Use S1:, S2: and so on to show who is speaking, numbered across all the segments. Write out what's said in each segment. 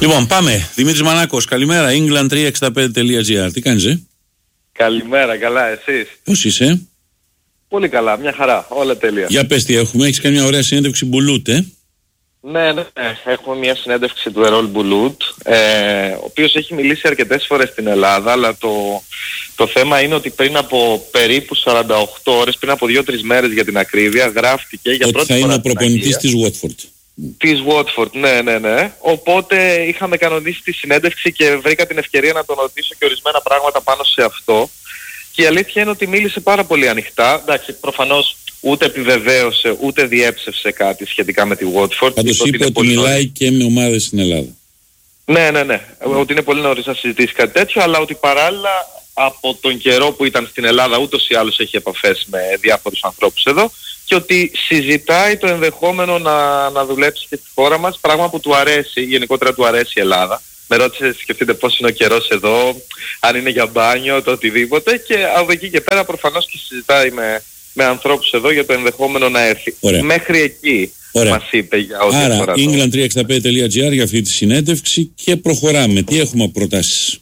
S1: Λοιπόν, πάμε. Δημήτρης Μανάκος, καλημέρα. England365.gr. Τι κάνεις,
S2: Καλημέρα, καλά, εσείς?
S1: Πώς είσαι?
S2: Πολύ καλά, μια χαρά, όλα τέλεια.
S1: Για πες τι έχουμε, έχεις κάνει μια ωραία συνέντευξη Μπουλούτ,
S2: Ναι, έχουμε μια συνέντευξη του Ερόλ Μπουλούτ, ο οποίος έχει μιλήσει αρκετές φορές στην Ελλάδα, αλλά το θέμα είναι ότι πριν από περίπου 48 ώρες, πριν από 2-3 μέρες για την ακρίβεια, γράφτηκε για
S1: ότι
S2: πρώτη
S1: θα
S2: φορά
S1: είναι ο προπονητής της Watford.
S2: Της Watford, ναι. Οπότε είχαμε κανονίσει τη συνέντευξη και βρήκα την ευκαιρία να τον ρωτήσω και ορισμένα πράγματα πάνω σε αυτό. Και η αλήθεια είναι ότι μίλησε πάρα πολύ ανοιχτά. Εντάξει, προφανώς ούτε επιβεβαίωσε ούτε διέψευσε κάτι σχετικά με τη Watford.
S1: Πάντως είπε ότι μιλάει και με ομάδες στην Ελλάδα.
S2: Ναι. Ότι είναι πολύ νωρίς να συζητήσει κάτι τέτοιο, αλλά ότι παράλληλα από τον καιρό που ήταν στην Ελλάδα ούτως ή άλλως έχει επαφές με διάφορους ανθρώπους εδώ και ότι συζητάει το ενδεχόμενο να δουλέψει και στη χώρα μας, πράγμα που του αρέσει, γενικότερα του αρέσει η Ελλάδα. Με ρώτησε, σκεφτείτε πώς είναι ο καιρός εδώ, αν είναι για μπάνιο, το οτιδήποτε, και από εκεί και πέρα προφανώς και συζητάει με ανθρώπους εδώ για το ενδεχόμενο να έρθει.
S1: Ωραία.
S2: Μέχρι εκεί μας είπε για ό,τι αφορά.
S1: Άρα, England365.gr για αυτή τη συνέντευξη και προχωράμε. Τι έχουμε από προτάσεις?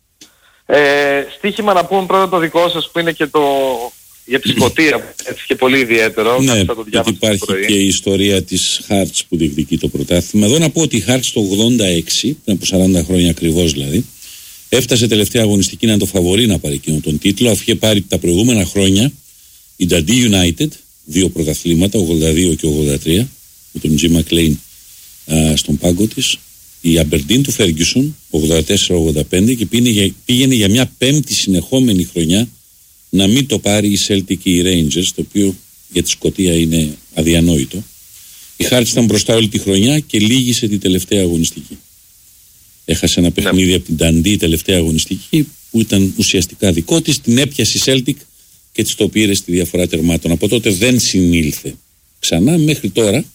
S2: Στοίχημα να πούμε πρώτα το δικό σας που είναι και για τη Σκωτία, έτσι και πολύ ιδιαίτερο.
S1: Ναι, γιατί υπάρχει και η ιστορία της Hearts που διεκδικεί το πρωτάθλημα. Εδώ να πω ότι η Hearts το 86, πριν από 40 χρόνια ακριβώς δηλαδή, έφτασε τελευταία αγωνιστική να είναι το φαβορί να πάρει εκείνο τον τίτλο, αφού είχε πάρει τα προηγούμενα χρόνια η Dundee United, 2 πρωταθλήματα, 82 και 83, με τον Jim McLean στον πάγκο της, η Aberdeen του Ferguson, 84-85, και πήγαινε για μια 5η συνεχόμενη χρονιά να μην το πάρει η Celtic και οι Rangers, το οποίο για τη Σκωτία είναι αδιανόητο. Η Hearts ήταν μπροστά όλη τη χρονιά και λύγησε την τελευταία αγωνιστική. Έχασε ένα παιχνίδι από την Dundee τελευταία αγωνιστική που ήταν ουσιαστικά δικό της, την έπιασε η Celtic και της το πήρε στη διαφορά τερμάτων. Από τότε δεν συνήλθε ξανά μέχρι τώρα,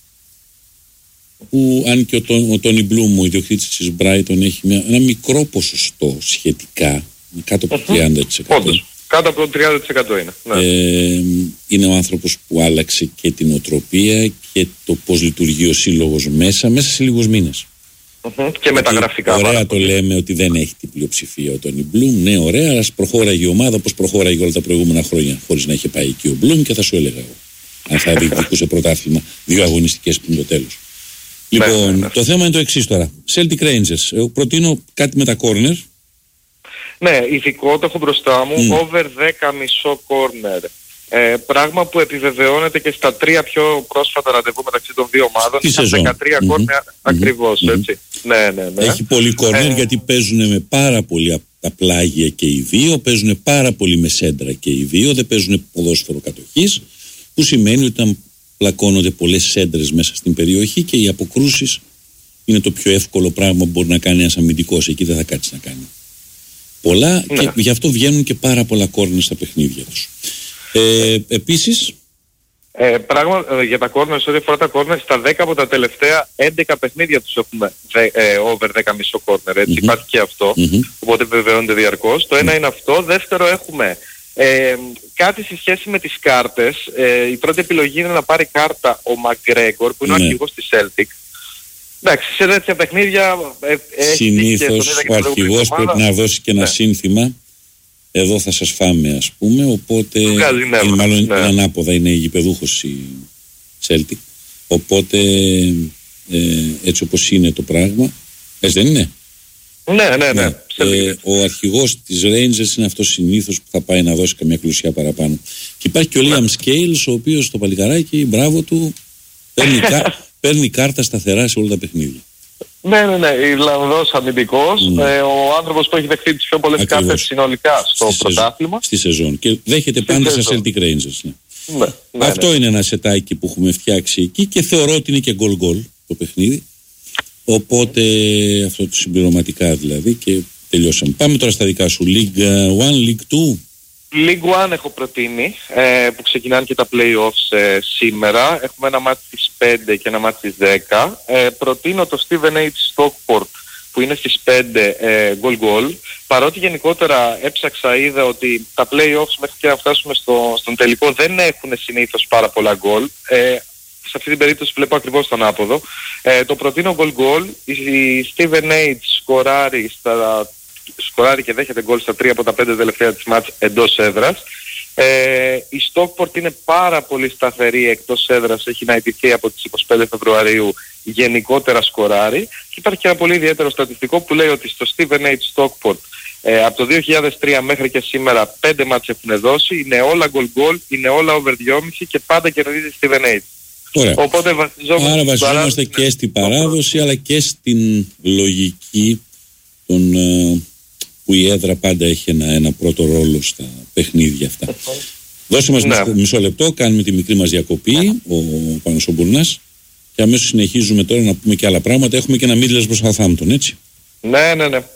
S1: που αν και ο Τόνι Μπλουμ, ο ιδιοκτήτης της Brighton, έχει ένα μικρό ποσοστό σχετικά, κάτω από 30%.
S2: Όντως, κάτω από το 30% είναι. Ναι.
S1: Είναι ο άνθρωπος που άλλαξε και την οτροπία και το πώς λειτουργεί ο σύλλογος μέσα σε λίγους μήνες.
S2: Και με τα γραφικά.
S1: Ωραία το λέμε ότι δεν έχει την πλειοψηφία ο Τόνι Μπλουμ. Ναι, ωραία, αλλά προχώραγε η ομάδα όπως προχώραγε όλα τα προηγούμενα χρόνια, χωρίς να είχε πάει εκεί ο Μπλουμ, και θα σου έλεγα εγώ, αν θα διεκδικούσε πρωτάθλημα 2 αγωνιστικές πριν το τέλος. Λοιπόν, το θέμα είναι το εξής τώρα. Celtic Rangers. Εγώ προτείνω κάτι με τα corner.
S2: Ναι, ειδικό το έχω μπροστά μου. Over 10,5 corner. Πράγμα που επιβεβαιώνεται και στα 3 πιο πρόσφατα ραντεβού μεταξύ των δύο ομάδων.
S1: Στη σεζόν.
S2: 13 corner ακριβώς, έτσι. Ναι.
S1: Έχει πολύ corner γιατί παίζουν με πάρα πολύ τα πλάγια και οι δύο. Παίζουν πάρα πολύ με σέντρα και οι δύο. Δεν παίζουν ποδόσφαιρο κατοχής. Που σημαίνει ότι όταν πλακώνονται πολλές σέντρες μέσα στην περιοχή και οι αποκρούσεις είναι το πιο εύκολο πράγμα που μπορεί να κάνει ένας αμυντικός. Εκεί δεν θα κάτσει να κάνει πολλά, και γι' αυτό βγαίνουν και πάρα πολλά κόρνερ στα παιχνίδια τους. Επίσης
S2: πράγμα για τα κόρνερ, ό,τι αφορά τα κόρνερ, στα 10 από τα τελευταία 11 παιχνίδια τους έχουμε over 10,5 κόρνερ, έτσι. Υπάρχει και αυτό, οπότε βεβαιώνεται διαρκώς. Το ένα είναι αυτό. Δεύτερο, έχουμε κάτι σε σχέση με τις κάρτες. Η πρώτη επιλογή είναι να πάρει κάρτα ο McGregor, που είναι ο αρχηγός της Celtic. Εντάξει, σε τέτοια παιχνίδια
S1: συνήθως ο αρχηγός πρέπει να δώσει και ένα σύνθημα. Εδώ θα σας φάμε, ας πούμε. Οπότε μάλλον ανάποδα, είναι η γηπεδούχος η Celtic. Οπότε έτσι όπως είναι το πράγμα, έτσι δεν είναι?
S2: Ναι.
S1: Ο αρχηγός της Rangers είναι αυτός συνήθως που θα πάει να δώσει καμιά κλουσιά παραπάνω. Και υπάρχει και ο Liam Scales, ο οποίος το παλικαράκι, μπράβο του, παίρνει κάρτα σταθερά σε όλα τα παιχνίδια.
S2: Ναι, Ιρλανδός αμυντικός, ο άνθρωπος που έχει δεχτεί τις πιο πολλές κάρτες συνολικά στο πρωτάθλημα.
S1: Στη σεζόν. Και δέχεται πάντα στα Celtic Rangers. Αυτό είναι ένα σετάκι που έχουμε φτιάξει εκεί και θεωρώ ότι είναι και γκολ το παιχνίδι. Οπότε αυτό το συμπληρωματικά δηλαδή, και τελειώσαμε. Πάμε τώρα στα δικά σου. League 1, League 2.
S2: League 1 έχω προτείνει, που ξεκινάνε και τα play-offs σήμερα. Έχουμε ένα μάτι στις 5 και ένα μάτι στις 10. Προτείνω το Steven H. Stockport που είναι στις 5 γκολ. Παρότι γενικότερα έψαξα, είδα ότι τα play-offs μέχρι και να φτάσουμε στον τελικό δεν έχουν συνήθως πάρα πολλά γκολ. σε αυτή την περίπτωση βλέπω ακριβώς τον άποδο. Το προτείνω goal. Η Steven Age σκοράρει και δέχεται γκολ στα 3 από τα 5 τελευταία της μάτς εντός έδρας. Η Stockport είναι πάρα πολύ σταθερή εκτός έδρας, έχει να ιτηθεί από τις 25 Φεβρουαρίου, γενικότερα σκοράρει. Και υπάρχει και ένα πολύ ιδιαίτερο στατιστικό που λέει ότι στο Steven Age Stockport από το 2003 μέχρι και σήμερα 5 μάτς έχουν δώσει, είναι όλα goal, είναι όλα over 2,5 και πάντα κερδίζει Steven Age.
S1: Ωραία.
S2: Οπότε
S1: βασιζόμαστε και στην παράδοση αλλά και στην λογική των... που η έδρα πάντα έχει ένα πρώτο ρόλο στα παιχνίδια αυτά. Δώσε μας μισό λεπτό, κάνουμε τη μικρή μας διακοπή, ο Πάνος ο Μπουρνάς, και αμέσως συνεχίζουμε τώρα να πούμε και άλλα πράγματα. Έχουμε και ένα Middlesbrough προς Southampton, έτσι.
S2: Ναι.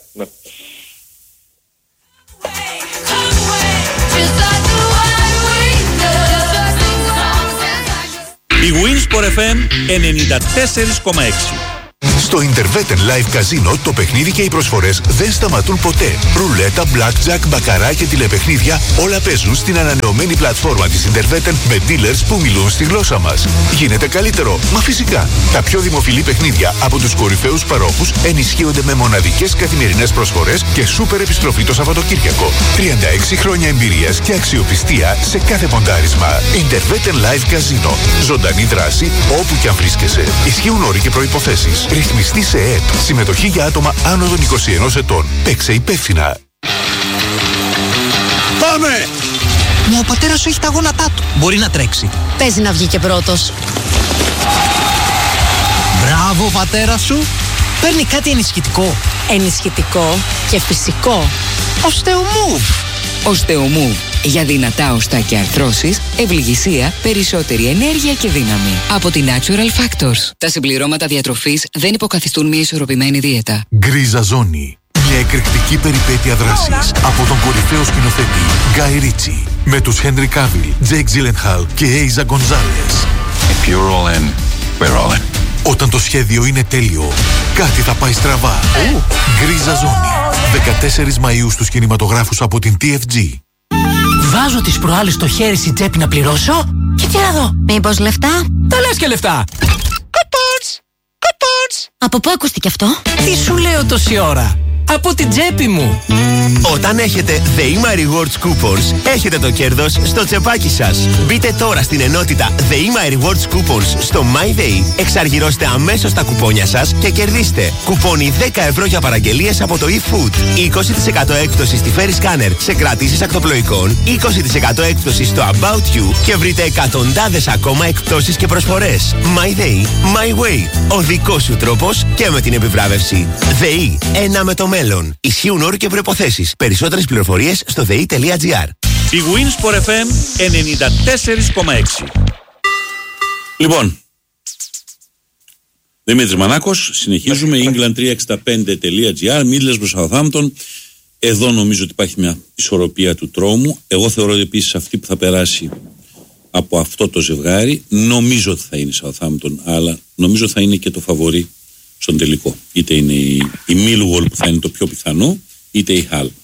S3: Η Winsport FM 94,6.
S4: Στο Interveten Live Casino το παιχνίδι και οι προσφορές δεν σταματούν ποτέ. Ρουλέτα, blackjack, μπακαρά και τηλεπαιχνίδια όλα παίζουν στην ανανεωμένη πλατφόρμα της Interveten με dealers που μιλούν στη γλώσσα μας. Γίνεται καλύτερο, μα φυσικά. Τα πιο δημοφιλή παιχνίδια από τους κορυφαίους παρόχους ενισχύονται με μοναδικές καθημερινές προσφορές και σούπερ επιστροφή το Σαββατοκύριακο. 36 χρόνια εμπειρίας και αξιοπιστία σε κάθε ποντάρισμα. Interveten Live Casino. Ζωντανή δράση όπου και αν βρίσκεσαι. Ισχύουν όροι και προϋποθέσεις. Ρυθμιστή σε ΕΕΠ. Συμμετοχή για άτομα άνω των 21 ετών. Παίξε υπεύθυνα.
S5: Πάμε! Μα ο πατέρας σου έχει τα γόνατά του. Μπορεί να τρέξει.
S6: Παίζει να βγει και πρώτος.
S5: Μπράβο, πατέρα σου. Παίρνει κάτι ενισχυτικό.
S6: Ενισχυτικό και φυσικό.
S5: Osteomove.
S7: Osteomove. Για δυνατά οστά και αρθρώσεις, ευληγησία, περισσότερη ενέργεια και δύναμη. Από τη Natural Factors. Τα συμπληρώματα διατροφής δεν υποκαθιστούν μια ισορροπημένη δίαιτα.
S4: Γκρίζα Ζώνη. Μια εκρηκτική περιπέτεια δράσης από τον κορυφαίο σκηνοθέτη Γκάι Ρίτσι. Με τους Henry Cavill, Jake Gyllenhaal και Eiza Gonzalez.
S8: If you're all in, we're all in.
S4: Όταν το σχέδιο είναι τέλειο, κάτι θα πάει στραβά. Γκρίζα Ζώνη. 14 Μαΐου στους κινηματογράφους από την TFG.
S5: Βάζω τις προάλλες στο χέρι στην τσέπη να πληρώσω και τι να δω.
S6: Μήπως λεφτά?
S5: Τα λες και λεφτά. Κουπόνς!
S6: Από πού ακούστηκε αυτό?
S5: Τι σου λέω τόση ώρα? Από την τσέπη μου.
S9: Όταν έχετε The Rewards Coupons, έχετε το κέρδος στο τσεπάκι σας. Μπείτε τώρα στην ενότητα The Rewards Coupons στο MyDay, εξαργυρώστε αμέσως τα κουπόνια σας και κερδίστε κουπόνι 10 ευρώ για παραγγελίες από το eFood, 20% έκπτωση στη Ferry Scanner σε κρατήσεις ακτοπλοϊκών, 20% έκπτωση στο About You και βρείτε εκατοντάδες ακόμα εκπτώσεις και προσφορές. MyDay, My Way. Ο δικός σου τρόπος και με την επιβράβευση. ΔΕΗ, ένα με το μέλλον. Ισχύουν όροι και προϋποθέσεις. Περισσότερες πληροφορίες στο dei.gr.
S3: Η Winsport FM 94,6.
S1: Λοιπόν, Δημήτρης Μανάκος, συνεχίζουμε. England365.gr, Middlesbrough Southampton. Εδώ νομίζω ότι υπάρχει μια ισορροπία του τρόμου. Εγώ θεωρώ ότι επίσης αυτή που θα περάσει από αυτό το ζευγάρι, νομίζω ότι θα είναι η Southampton, αλλά νομίζω θα είναι και το φαβορί στον τελικό. Είτε είναι η Millwall που θα είναι το πιο πιθανό, είτε η Hull.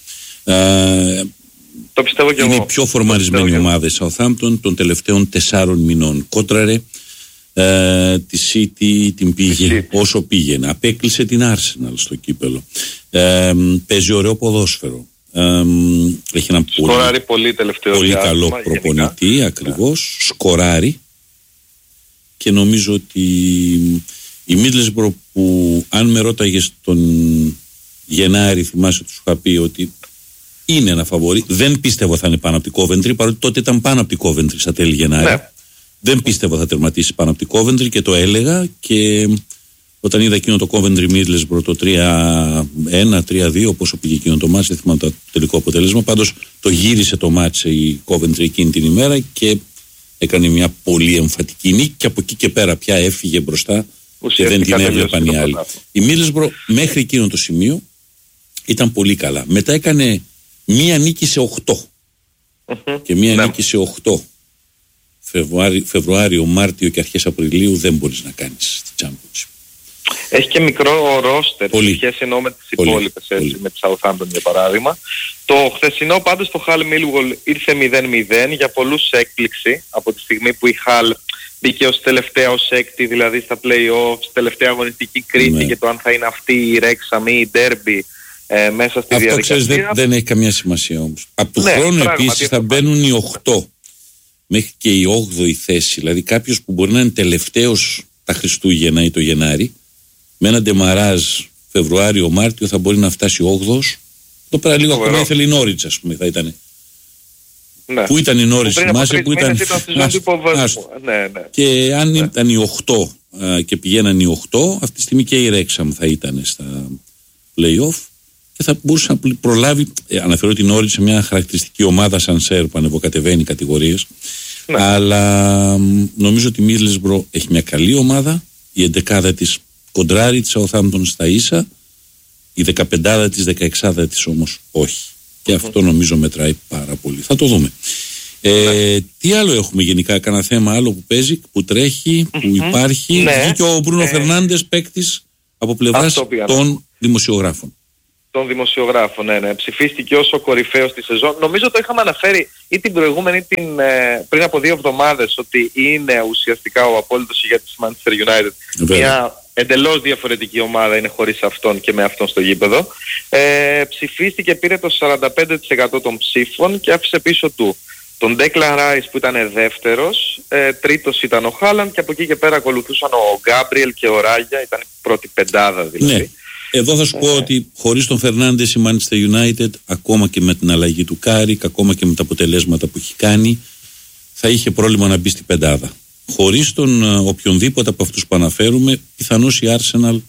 S2: Το πιστεύω και
S1: είναι
S2: εγώ.
S1: η πιο φορμαρισμένη ομάδα η Southampton των τελευταίων 4 μηνών. Κότραρε τη City, την πήγε όσο πήγαινε. Απέκλεισε την Arsenal στο κύπελο. Παίζει ωραίο ποδόσφαιρο. Έχει ένα πολύ καλό προπονητή, ακριβώς. Σκοράρει. Και νομίζω ότι η Middlesbrough, που αν με ρώταγες τον Γενάρη, θυμάσαι ότι σου είχα πει ότι είναι ένα φαβορί, δεν πίστευα θα είναι πάνω από την Coventry, παρότι τότε ήταν πάνω από την Coventry στα τέλη Γενάρη. Ναι. Δεν πίστευα θα τερματίσει πάνω από την Coventry και το έλεγα, και όταν είδα εκείνο το Coventry Middlesbrough το 3-1, 3-2, πόσο πήγε εκείνο το μάτς, δεν θυμάμαι το τελικό αποτέλεσμα, πάντως το γύρισε το μάτς η Coventry εκείνη την ημέρα και έκανε μια πολύ εμφατική νίκη, και από εκεί και πέρα πια έφυγε μπροστά και δεν την έβλεπαν οι άλλοι. Η Middlesbrough μέχρι εκείνο το σημείο ήταν πολύ καλά. Μετά έκανε μία νίκη σε 8 και μία νίκη σε 8 Φεβρουάριο, Μάρτιο και αρχές Απριλίου δεν μπορείς να κάνεις στη Championship.
S2: Έχει και μικρό ρόστερ σε σχέση ενώ με τις υπόλοιπες, με τη Southampton για παράδειγμα. Το χθεσινό πάντως το Hull Millwall ήρθε 0-0, για πολλούς έκπληξη από τη στιγμή που η Hull μπήκε ως τελευταία ως έκτη, δηλαδή στα play-offs, τελευταία αγωνιστική κρίση και το αν θα είναι αυτή η Wrexham ή η Derby μέσα στη διαδικασία.
S1: Αυτό ξέρεις δεν έχει καμία σημασία όμως. Από του χρόνου επίσης θα μπαίνουν οι 8 μέχρι και η 8η θέση, δηλαδή κάποιος που μπορεί να είναι τελευταίος τα Χριστούγεννα ή το Γενάρη, με ένα ντεμαράζ Φεβρουάριο-Μάρτιο θα μπορεί να φτάσει 8ος. Το πέρα λίγο ακόμα ήθελε η Νόριτς, ας πούμε, θα ήταν. Ναι. Πού ήταν η Νόριτς, θυμάσαι, που ήταν. Και αν ήταν οι 8 και πηγαίναν οι 8, αυτή τη στιγμή και η Wrexham θα ήταν στα play-off και θα μπορούσε να προλάβει. Αναφέρω την Νόριτς σε μια χαρακτηριστική ομάδα σαν Σέρ που ανεβοκατεβαίνει κατηγορίες. Ναι. Αλλά νομίζω ότι η Middlesbrough έχει μια καλή ομάδα. Η 11η της κοντράρει τη Southampton στα ίσα, η 15η της, 16η της όμως όχι. Και αυτό νομίζω μετράει πάρα πολύ. Θα το δούμε. Τι άλλο έχουμε γενικά, κανένα θέμα άλλο που παίζει, που τρέχει, που υπάρχει? Βγήκε ο Μπρούνο Φερνάντες παίκτης από πλευράς των δημοσιογράφων.
S2: Των δημοσιογράφων, ναι. Ψηφίστηκε ως ο κορυφαίος της σεζόν. Νομίζω το είχαμε αναφέρει ή την προηγούμενη ή πριν από 2 εβδομάδες ότι είναι ουσιαστικά ο απόλυτος ηγέτης της Manchester United. Μια εντελώς διαφορετική ομάδα είναι χωρίς αυτόν και με αυτόν στο γήπεδο. Ψηφίστηκε, πήρε το 45% των ψήφων και άφησε πίσω του τον Declan Rice που ήταν δεύτερος, τρίτος ήταν ο Haaland και από εκεί και πέρα ακολουθούσαν ο Gabriel και ο Ράγια, ήταν η πρώτη πεντάδα δηλαδή.
S1: Ναι. Εδώ θα σου πω ότι χωρίς τον Φερνάντες η Manchester United, ακόμα και με την αλλαγή του Κάρικ, ακόμα και με τα αποτελέσματα που έχει κάνει, θα είχε πρόβλημα να μπει στην πεντάδα. Χωρίς τον οποιονδήποτε από αυτούς που αναφέρουμε, πιθανώς η Arsenal,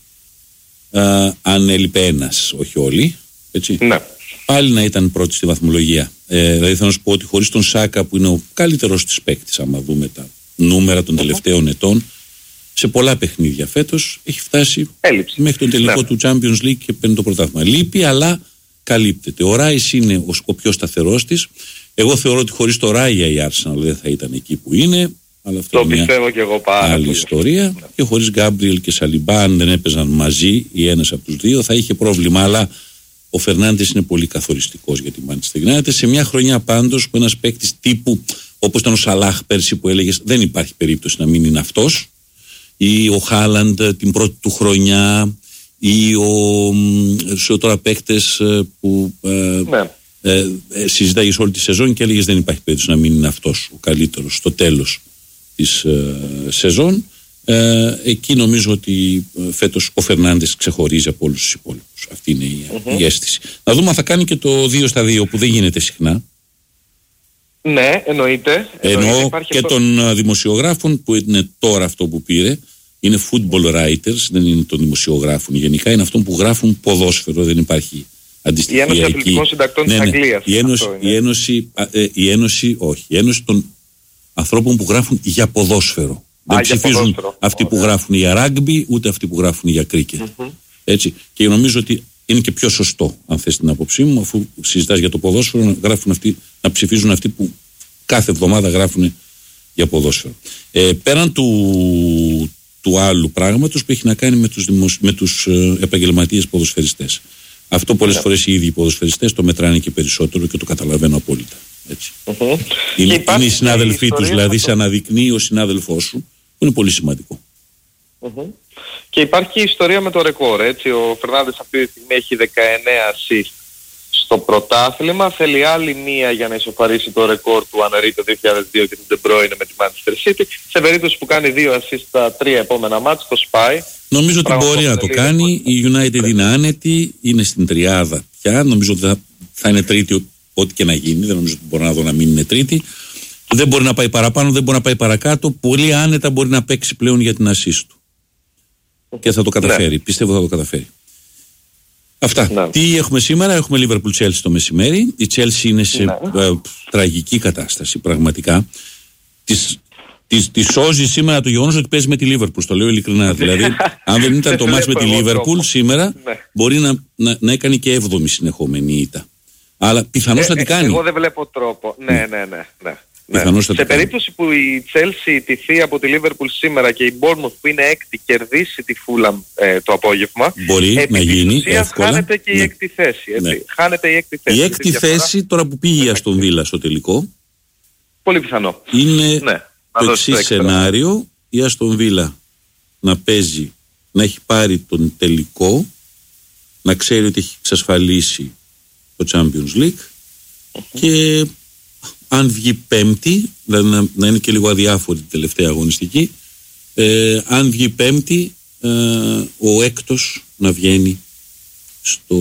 S1: αν έλειπε ένας, όχι όλοι, έτσι, πάλι να ήταν πρώτη στη βαθμολογία. Δηλαδή θα να σου πω ότι χωρίς τον Σάκα που είναι ο καλύτερος της παίκτης, άμα δούμε τα νούμερα των τελευταίων ετών, σε πολλά παιχνίδια φέτος έχει φτάσει μέχρι τον τελικό του Champions League και παίρνει το πρωτάθλημα. Λείπει, αλλά καλύπτεται. Ο Ράις είναι ο πιο σταθερός της. Εγώ θεωρώ ότι χωρίς το Ράγια η Arsenal δεν θα ήταν εκεί που είναι. Αλλά αυτό
S2: το πιστεύω και εγώ πάρα
S1: άλλη ιστορία. Και χωρίς Γκάμπριελ και Σαλιμπά, αν δεν έπαιζαν μαζί ή ένας από τους δύο, θα είχε πρόβλημα. Αλλά ο Φερνάντες είναι πολύ καθοριστικός για τη Manchester United. Σε μια χρονιά πάντως που ένας παίκτης τύπου, όπως ήταν ο Σαλάχ πέρσι που έλεγες, δεν υπάρχει περίπτωση να μην είναι αυτός, ή ο Χάλαντ την πρώτη του χρονιά, ή σε τώρα παίκτες που συζητάγες όλη τη σεζόν και έλεγες δεν υπάρχει περίπτωση να μην είναι αυτός ο καλύτερος στο τέλος της σεζόν. Εκεί νομίζω ότι φέτος ο Φερνάντες ξεχωρίζει από όλους τους υπόλοιπους. Αυτή είναι η αίσθηση. Να δούμε αν θα κάνει και το 2-2 που δεν γίνεται συχνά.
S2: Ναι, εννοείται.
S1: Εννοώ και των δημοσιογράφων που είναι τώρα αυτό που πήρε. Είναι football writers, δεν είναι των δημοσιογράφων. Γενικά είναι αυτών που γράφουν ποδόσφαιρο, δεν υπάρχει αντιστοιχεία εκεί.
S2: Η Ένωση Αθλητικών Συντακτών της Αγγλίας.
S1: Η Ένωση των ανθρώπων που γράφουν για ποδόσφαιρο. Δεν ψηφίζουν αυτοί που γράφουν για ράγκμπι, ούτε αυτοί που γράφουν για κρίκετ. Έτσι. Και νομίζω ότι είναι και πιο σωστό, αν θες την άποψή μου, αφού συζητάς για το ποδόσφαιρο, να ψηφίζουν αυτοί που κάθε εβδομάδα γράφουν για ποδόσφαιρο. Πέραν του άλλου πράγματος που έχει να κάνει με τους επαγγελματίες ποδοσφαιριστές. Αυτό πολλές φορές οι ίδιοι ποδοσφαιριστές το μετράνε και περισσότερο και το καταλαβαίνω απόλυτα. Έτσι. Είναι οι συνάδελφοί τους, δηλαδή σε αναδεικνύει ο συνάδελφός σου, που είναι πολύ σημαντικό.
S2: Και υπάρχει η ιστορία με το ρεκόρ, έτσι. Ο Φερνάντες αυτή τη στιγμή έχει 19 assist στο πρωτάθλημα, θέλει άλλη μία για να ισοφαρίσει το ρεκόρ του Ανερί το 2002 και του De Bruyne με τη Manchester City. Σε περίπτωση που κάνει 2 assist στα 3 επόμενα μάτς, το σπάει.
S1: Νομίζω ότι μπορεί να το κάνει. Η United είναι άνετη, είναι στην τριάδα πια. Νομίζω ότι θα είναι τρίτη ό,τι και να γίνει. Δεν νομίζω ότι μπορεί να δω να μην είναι τρίτη. Δεν μπορεί να πάει παραπάνω, δεν μπορεί να πάει παρακάτω. Πολύ άνετα μπορεί να παίξει πλέον για την assist του. Και θα το καταφέρει. Πιστεύω θα το καταφέρει. Αυτά. Τι έχουμε σήμερα? Έχουμε Liverpool Chelsea το μεσημέρι. Η Chelsea είναι σε τραγική κατάσταση πραγματικά. Τη σώζει σήμερα το γεγονός ότι παίζει με τη Liverpool. Το λέω ειλικρινά. Δηλαδή, αν δεν ήταν το μάτς με τη Liverpool σήμερα, μπορεί να έκανε και 7η συνεχόμενη ήττα. Αλλά πιθανώς θα την κάνει.
S2: Εγώ δεν βλέπω τρόπο. Ναι.
S1: Πιθανώς θα
S2: σε περίπτωση που η Chelsea τηθεί από τη Liverpool σήμερα και η Bournemouth που είναι έκτη κερδίσει τη Fulham το απόγευμα,
S1: μπορεί να γίνει εύκολα.
S2: Χάνεται και η έκτη θέση. Έτσι. Χάνεται η έκτη θέση.
S1: Η έκτη θέση τώρα που πήγε η Αστον Βίλα στο τελικό,
S2: πολύ πιθανό.
S1: Είναι το εξής σενάριο: η Αστον Βίλα να παίζει, να έχει πάρει τον τελικό, να ξέρει ότι έχει εξασφαλίσει το Champions League και αν βγει πέμπτη, δηλαδή να είναι και λίγο αδιάφορη τη τελευταία αγωνιστική, αν βγει πέμπτη, ο έκτος να βγαίνει στο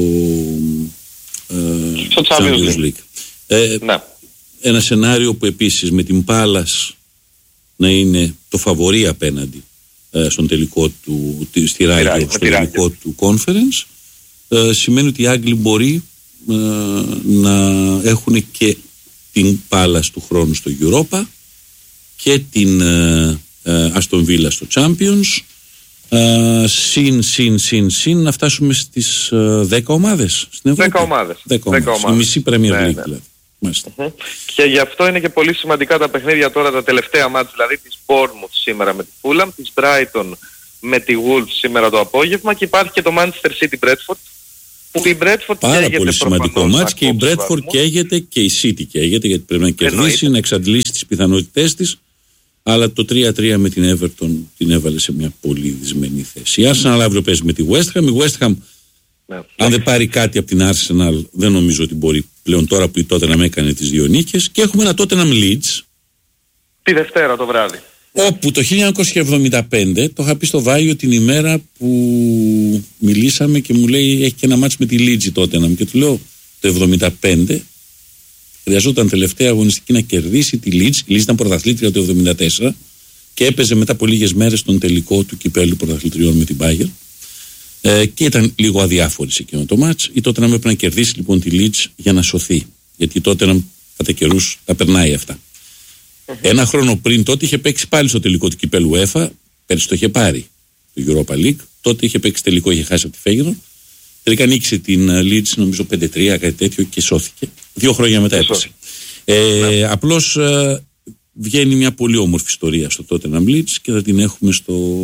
S1: Champions League. Ένα σενάριο που επίσης με την Πάλας να είναι το φαβορί απέναντι στον τελικό του, στη Ράγιο, στο τελικό του Conference, σημαίνει ότι οι Άγγλοι μπορεί να έχουν και την Πάλας του χρόνου στο Europa και την Αστον Βίλα στο Champions, συν να φτάσουμε στις 10 ομάδες στην Ευρώπη. 10 ομάδες. Στη μισή Premier League δηλαδή.
S2: Και γι' αυτό είναι και πολύ σημαντικά τα παιχνίδια τώρα, τα τελευταία μάτς, δηλαδή της Bournemouth σήμερα με τη Fulham, της Brighton με τη Wolves σήμερα το απόγευμα, και υπάρχει και το Manchester City Bradford, που η Bradford
S1: πάρα πολύ σημαντικό μάτς, και η Bradford καίγεται και η City καίγεται, γιατί πρέπει να κερδίσει, να εξαντλήσει τις πιθανότητές της, αλλά το 3-3 με την Everton την έβαλε σε μια πολύ δυσμενή θέση. Η Arsenal αύριο παίζει με τη West Ham. Η West Ham, αν δεν πάρει κάτι από την Arsenal, δεν νομίζω ότι μπορεί πλέον, τώρα που η Tottenham έκανε τις 2 νίκες. Και έχουμε ένα Tottenham Leeds
S2: τη Δευτέρα το βράδυ,
S1: όπου το 1975 το είχα πει στο Βάιο την ημέρα που μιλήσαμε και μου λέει έχει και ένα μάτς με τη Leeds η Tottenham, και του λέω το 1975 χρειαζόταν τελευταία αγωνιστική να κερδίσει τη Leeds. Η Leeds ήταν πρωταθλήτρια το 1974 και έπαιζε μετά από λίγες μέρες τον τελικό του κυπέλλου πρωταθλητριών με την Bayern. Και ήταν λίγο αδιάφορη σε εκείνο το μάτς. Η Tottenham έπρεπε να κερδίσει λοιπόν τη Leeds για να σωθεί, γιατί η Tottenham κατά καιρούς τα περνάει αυτά. Ένα χρόνο πριν τότε είχε παίξει πάλι στο τελικό του κυπέλλου UEFA, πέρυσι το είχε πάρει το Europa League, τότε είχε παίξει τελικό, είχε χάσει από τη Feyenoord. Τελικά νίκησε την Leeds νομίζω 5-3, κάτι τέτοιο, και σώθηκε. 2 χρόνια μετά έπεσε. Απλώς βγαίνει μια πολύ όμορφη ιστορία στο Tottenham Leeds και θα την έχουμε στο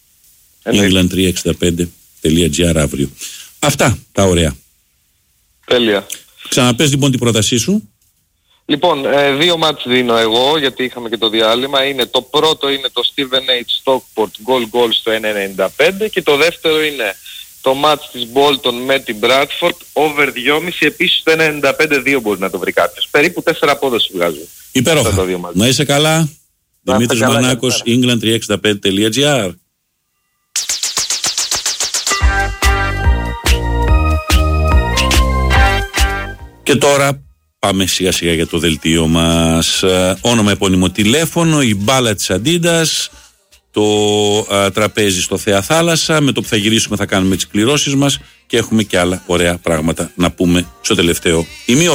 S1: england365.gr αύριο. Αυτά τα ωραία.
S2: Τέλεια.
S1: Ξαναπες λοιπόν την πρότασή σου.
S2: Λοιπόν, 2 μάτς δίνω εγώ, γιατί είχαμε και το διάλειμμα. Το πρώτο είναι το Steven H. Stockport goal στο 1.95, και το δεύτερο είναι το μάτς της Bolton με την Bradford over 2.5, επίσης το 1.95-2 μπορεί να το βρει κάποιος. Περίπου 4 απόδοση βγάζω.
S1: Υπέροχα. Να είσαι καλά. Δημήτρης Μανάκος, england365.gr. Και τώρα πάμε σιγά σιγά για το δελτίο μας. Όνομα, επώνυμο, τηλέφωνο, η μπάλα της Αντίντας, το τραπέζι στο Θέα Θάλασσα. Με το που θα γυρίσουμε θα κάνουμε τις κληρώσεις μας και έχουμε και άλλα ωραία πράγματα να πούμε στο τελευταίο ημίωρο.